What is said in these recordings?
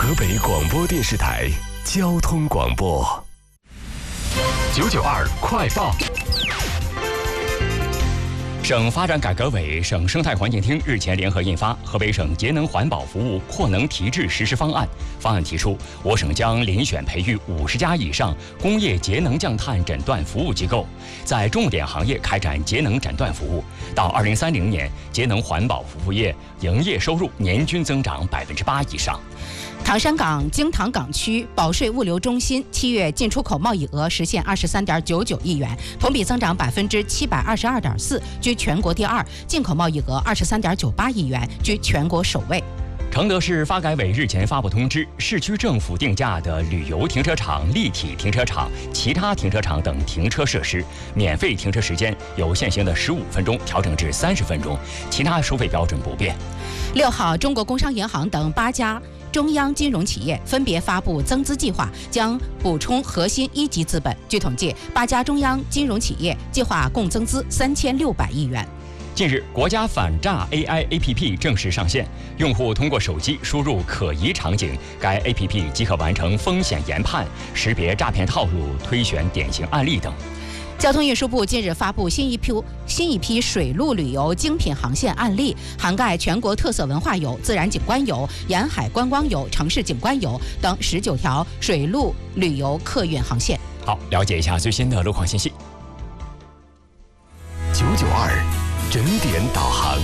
河北广播电视台交通广播992快报。省发展改革委、省生态环境厅日前联合印发《河北省节能环保服务扩能提质实施方案》。方案提出，我省将遴选培育50家以上工业节能降碳诊断服务机构，在重点行业开展节能诊断服务。到2030年，节能环保服务业营业收入年均增长8%以上。 唐山港京唐港区保税物流中心7月进出口贸易额实现23.99亿元，同比增长722.4%，居全国第二；进口贸易额23.98亿元，居全国首位。 承德市发改委日前发布通知，市区政府定价的旅游停车场、立体停车场、其他停车场等停车设施，免费停车时间由现行的15分钟调整至30分钟，其他收费标准不变。 6号，中国工商银行等8家中央金融企业分别发布增资计划，将补充核心1级资本。据统计，8家中央金融企业计划共增资3600亿元。 近日，国家反诈 AI APP 正式上线，用户通过手机输入可疑场景，该 APP 即可完成风险研判、识别诈骗套路、推选典型案例等。 交通运输部近日发布新一批水陆旅游精品航线案例，涵盖全国特色文化游、自然景观游、沿海观光游、城市景观游等19条水陆旅游客运航线。 好，了解一下最新的路况信息。992整点导航。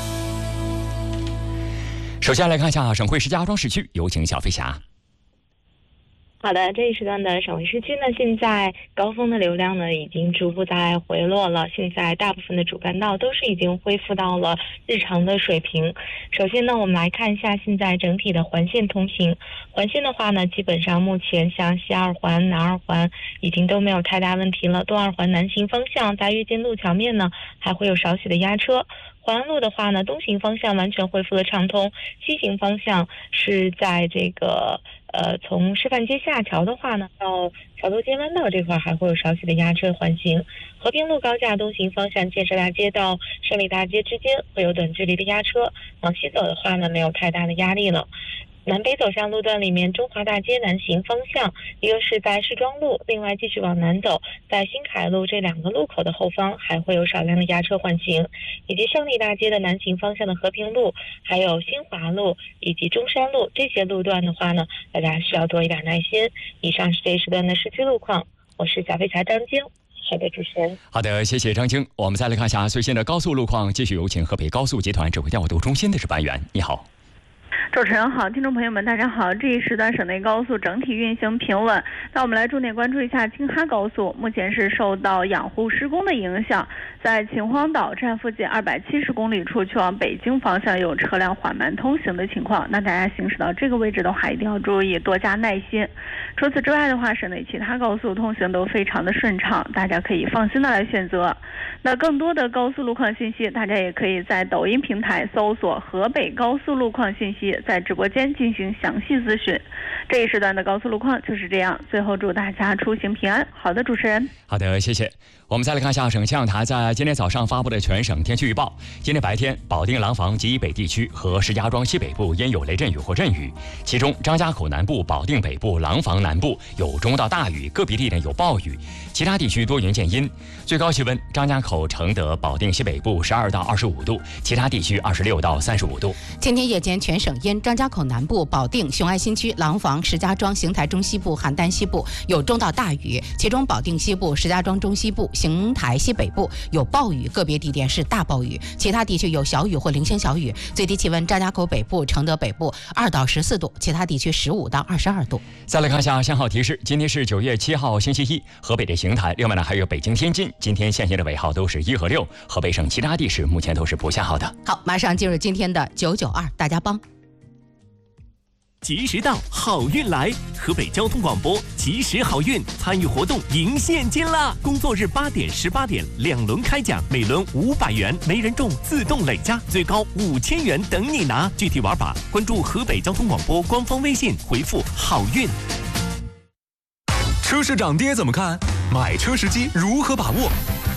首先来看一下省会石家庄市区，有请小飞侠。 好的，这一时段的省会市区呢，现在高峰的流量呢已经逐步在回落了，现在大部分的主干道都是已经恢复到了日常的水平。首先呢，我们来看一下现在整体的环线通行。环线的话呢，基本上目前像西二环、南二环已经都没有太大问题了，东二环南行方向大悦建路桥面呢还会有少许的压车。环安路的话呢，东行方向完全恢复了畅通，西行方向是在这个从师范街下桥的话呢，到桥头街弯道这块还会有少许的压车环行。和平路高架东行方向建设大街到胜利大街之间会有短距离的压车，往西走的话呢，没有太大的压力了。南北走向路段里面，中华大街南行方向一个是在市庄路，另外继续往南走，在新凯路这2个路口的后方还会有少量的压车缓行，以及胜利大街的南行方向的和平路，还有新华路以及中山路这些路段的话呢，大家需要多一点耐心。以上是这一时段的市区路况，我是小飞侠张晶。好的，主持人。 好的，谢谢张晶。我们再来看一下最新的高速路况，继续有请河北高速集团指挥调度中心的值班员。你好。 主持人好，听众朋友们大家好，这一时段省内高速整体运行平稳。那我们来重点关注一下京哈高速，目前是受到养护施工的影响，在秦皇岛站附近270公里处去往北京方向有车辆缓慢通行的情况，那大家行驶到这个位置的话一定要注意，多加耐心。除此之外的话，省内其他高速通行都非常的顺畅，大家可以放心的来选择。那更多的高速路况信息，大家也可以在抖音平台搜索河北高速路况信息，在直播间进行详细咨询。这一时段的高速路况就是这样，最后祝大家出行平安。好的，主持人。 好的，谢谢。我们再来看一下省气象台在今天早上发布的全省天气预报。今天白天，保定廊坊及以北地区和石家庄西北部因有雷阵雨或阵雨，其中张家口南部、保定北部、廊坊南部有中到大雨，个别地点有暴雨，其他地区多云见阴。最高气温，张家口、承德、保定西北部12到25度，其他地区26到35度。 今天夜间全省阴，张家口南部、保定、雄安新区、廊坊、石家庄、邢台中西部、邯郸西部有中到大雨，其中保定西部、石家庄中西部、邢台西北部有暴雨，个别地点是大暴雨，其他地区有小雨或零星小雨。最低气温，张家口北部、承德北部2到14度，其他地区15到22度。 再来看一下限号提示，今天是9月7号星期一，河北的邢台，另外呢还有北京、天津，今天限行的尾号都是1和6，河北省其他地市目前都是不限号的。 好，马上进入今天的992大家帮。 及时到，好运来！河北交通广播及时好运参与活动赢现金啦！工作日8点、18点2轮开奖，每轮500元，没人中自动累加，最高5000元等你拿。具体玩法关注河北交通广播官方微信，回复好运。 车市涨跌怎么看？买车时机如何把握？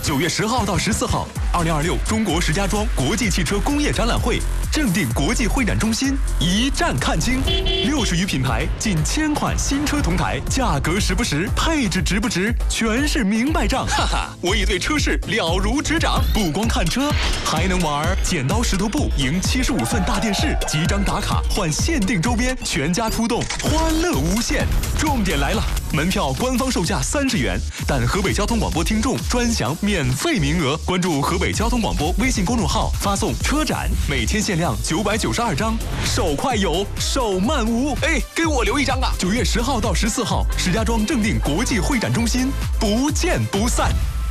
9月10号到14号，2026中国石家庄国际汽车工业展览会正定国际会展中心一站看清，60余品牌，近1000款新车同台，价格实不实，配置值不值，全是明白账。哈哈，我已对车市了如指掌，不光看车，还能玩剪刀石头布赢75寸大电视，集章打卡换限定周边，全家出动，欢乐无限。重点来了，门票官方售价30元，但河北交通广播听众专享免费名额。关注河北交通广播微信公众号，发送车展，每天限量992张，手快有，手慢无。哎，给我留一张啊！9月10号到14号，石家庄正定国际会展中心，不见不散。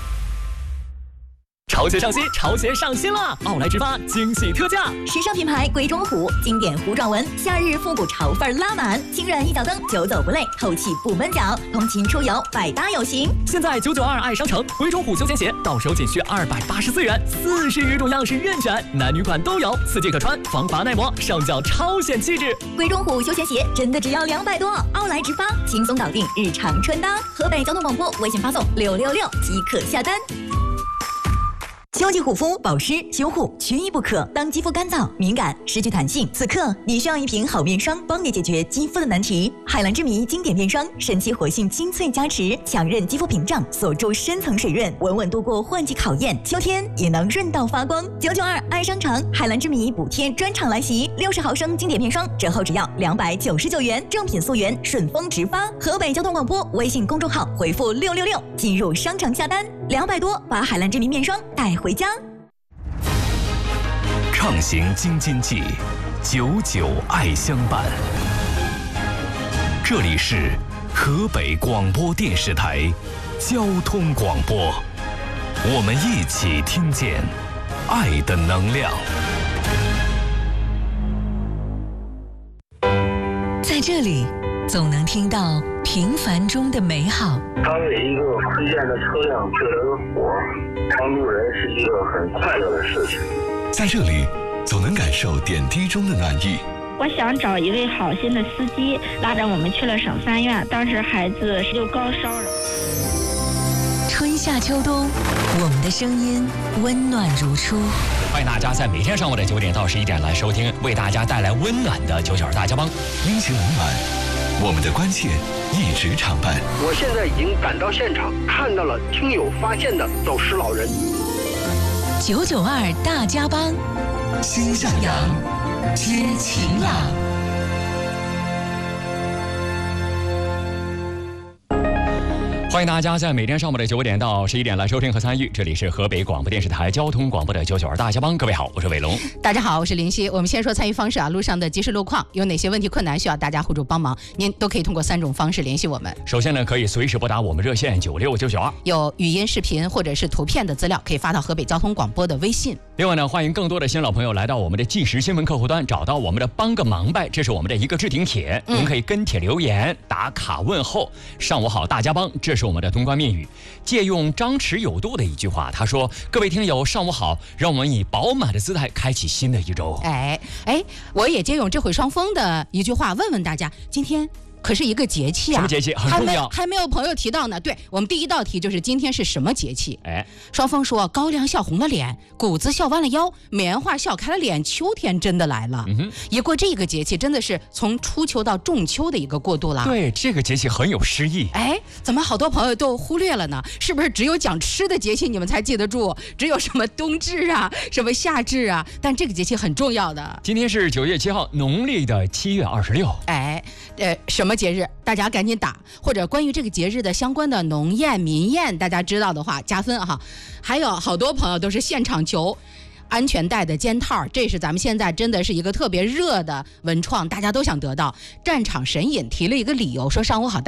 潮鞋上新，潮鞋上新了！奥莱直发惊喜特价， 时尚品牌鬼冢虎，经典弧状纹，夏日复古潮范拉满，轻软一脚蹬，久走不累，透气不闷脚，通勤出游百搭有型。 现在992爱商城鬼冢虎休闲鞋到手仅需284元，40余种样式任选，男女款都有，4季可穿，防滑耐磨，上脚超显气质。 鬼冢虎休闲鞋真的只要200多，奥莱直发轻松搞定日常穿搭。河北交通广播微信发送666即可下单。秋季护肤保湿修护缺一不可。当肌肤干燥、敏感、失去弹性，此刻你需要一瓶好面霜，帮你解决肌肤的难题。海蓝之谜经典面霜，神奇活性精粹加持，强韧肌肤屏障，锁住深层水润，稳稳度过换季考验，秋天也能润到发光。992爱商城海蓝之谜补贴专场来袭，60毫升经典面霜折后只要299元，正品溯源，顺丰直发。河北交通广播微信公众号回复666进入商场下单，200多把海蓝之谜面霜带回家。 畅行京津冀，99爱相伴。这里是河北广播电视台交通广播，我们一起听见爱的能量。 在这里总能听到平凡中的美好。 当为一个推荐的车辆救了个火，帮助人是一个很快乐的事情。 在这里总能感受点滴中的暖意。 我想找一位好心的司机，拉着我们去了省3院，当时孩子就高烧了。 春夏秋冬，我们的声音温暖如初。 欢迎大家在每天上午的9点到11点来收听，为大家带来温暖的992大家帮。 温情冷暖，我们的关切一直常伴。 我现在已经赶到现场，看到了听友发现的走失老人。 992大家帮， 心向阳， 知晴朗。 欢迎大家在每天上午的9点到11点来收听和参与，这里是河北广播电视台交通广播的992大家帮。各位好，我是伟龙。 大家好，我是林夕。我们先说参与方式啊，路上的即时路况有哪些问题困难需要大家互助帮忙，您都可以通过3种方式联系我们。 首先呢，可以随时拨打我们热线96992， 有语音、视频或者是图片的资料可以发到河北交通广播的微信。 另外呢，欢迎更多的新老朋友来到我们的即时新闻客户端，找到我们的帮个忙呗，这是我们的一个置顶帖，您可以跟帖留言、打卡问候。上午好，大家帮，这是我们的通关密语。借用张弛有度的一句话，他说：“各位听友，上午好，让我们以饱满的姿态开启新的一周。” 我也借用这会双峰的一句话，问问大家，今天可是一个节气啊， 什么节气很重要， 还没有朋友提到呢。对，我们第一道题就是今天是什么节气？双峰说：高粱笑红了脸，谷子笑弯了腰，棉花笑开了脸，秋天真的来了。一过这个节气，真的是从初秋到仲秋的一个过渡了。 对，这个节气很有诗意。 怎么好多朋友都忽略了呢？是不是只有讲吃的节气你们才记得住？只有什么冬至啊，什么夏至啊？但这个节气很重要的。 今天是9月7号，农历的7月26。 什么节日？大家赶紧打，或者关于这个节日的相关的农谚民谚，大家知道的话加分哈。还有好多朋友都是现场求安全带的肩套，这是咱们现在真的是一个特别热的文创，大家都想得到。战场神隐提了一个理由，说上午好。